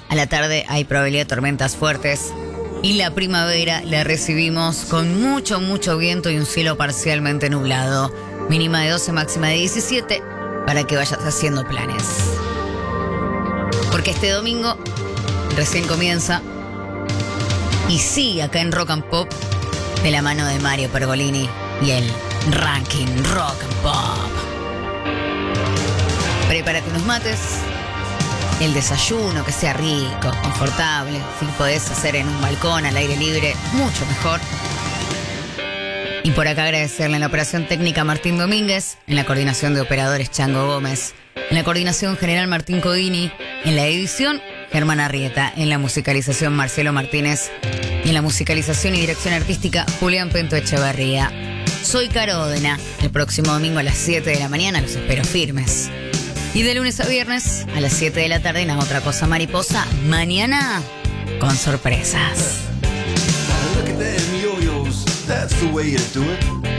A la tarde hay probabilidad de tormentas fuertes. Y la primavera la recibimos con mucho, mucho viento y un cielo parcialmente nublado. Mínima de 12, máxima de 17, para que vayas haciendo planes. Porque este domingo recién comienza. Y sí, acá en Rock and Pop, de la mano de Mario Pergolini y el ranking Rock and Pop. Prepárate unos mates, el desayuno que sea rico, confortable. Si podés hacer en un balcón, al aire libre, mucho mejor. Y por acá agradecerle en la operación técnica Martín Domínguez, en la coordinación de operadores Chango Gómez, en la coordinación general Martín Codini, en la edición Germán Arrieta, en la musicalización Marcelo Martínez y en la musicalización y dirección artística Julián Pento Echeverría. Soy Caro Odena. El próximo domingo a las 7 de la mañana los espero firmes. Y de lunes a viernes a las 7 de la tarde en Otra Cosa Mariposa. Mañana con sorpresas. Look at them yo-yos, that's the way you do it.